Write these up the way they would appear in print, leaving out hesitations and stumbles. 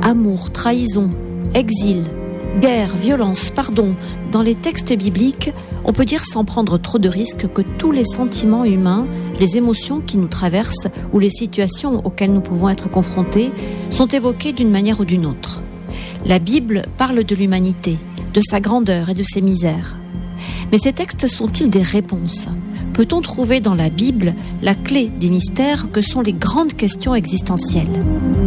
amour, trahison, exil, guerre, violence, pardon, dans les textes bibliques, on peut dire sans prendre trop de risques que tous les sentiments humains, les émotions qui nous traversent ou les situations auxquelles nous pouvons être confrontés sont évoquées d'une manière ou d'une autre. La Bible parle de l'humanité, de sa grandeur et de ses misères. Mais ces textes sont-ils des réponses ? Peut-on trouver dans la Bible la clé des mystères que sont les grandes questions existentielles ?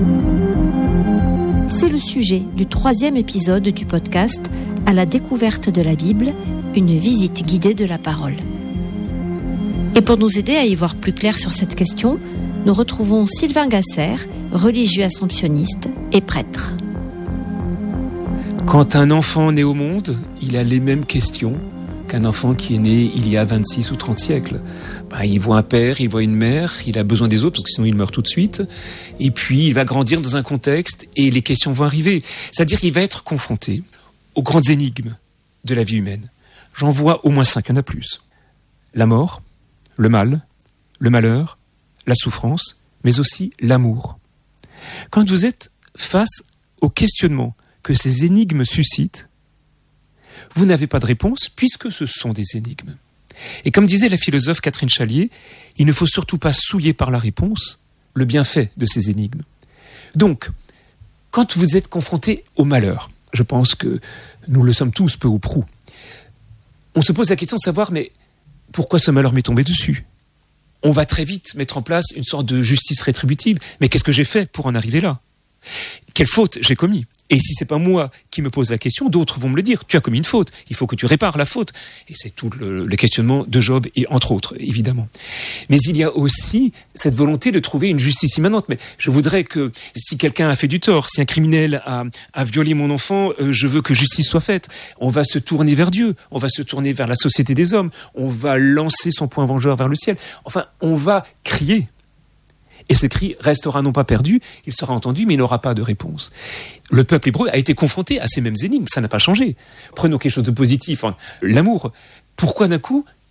C'est le sujet du 3e épisode du podcast « À la découverte de la Bible, une visite guidée de la parole ». Et pour nous aider à y voir plus clair sur cette question, nous retrouvons Sylvain Gasser, religieux assomptionniste et prêtre. Quand un enfant naît au monde, il a les mêmes questions qu'un enfant qui est né il y a 26 ou 30 siècles. Il voit un père, il voit une mère, il a besoin des autres parce que sinon il meurt tout de suite. Et puis il va grandir dans un contexte et les questions vont arriver. C'est-à-dire qu'il va être confronté aux grandes énigmes de la vie humaine. J'en vois au moins 5, il y en a plus. La mort, le mal, le malheur, la souffrance, mais aussi l'amour. Quand vous êtes face au questionnement que ces énigmes suscitent, vous n'avez pas de réponse puisque ce sont des énigmes. Et comme disait la philosophe Catherine Chalier, il ne faut surtout pas souiller par la réponse le bienfait de ces énigmes. Donc, quand vous êtes confronté au malheur, je pense que nous le sommes tous peu ou prou, on se pose la question de savoir, mais pourquoi ce malheur m'est tombé dessus ? On va très vite mettre en place une sorte de justice rétributive. Mais qu'est-ce que j'ai fait pour en arriver là ? Quelle faute j'ai commis ? Et si c'est pas moi qui me pose la question, d'autres vont me le dire. Tu as commis une faute, il faut que tu répares la faute. Et c'est tout le questionnement de Job, et entre autres, évidemment. Mais il y a aussi cette volonté de trouver une justice immanente. Mais je voudrais que, si quelqu'un a fait du tort, si un criminel a violé mon enfant, je veux que justice soit faite. On va se tourner vers Dieu, on va se tourner vers la société des hommes, on va lancer son poing vengeur vers le ciel. Enfin, on va crier. Et ce cri restera non pas perdu, il sera entendu, mais il n'aura pas de réponse. Le peuple hébreu a été confronté à ces mêmes énigmes, ça n'a pas changé. Prenons quelque chose de positif, l'amour. Pourquoi d'un coup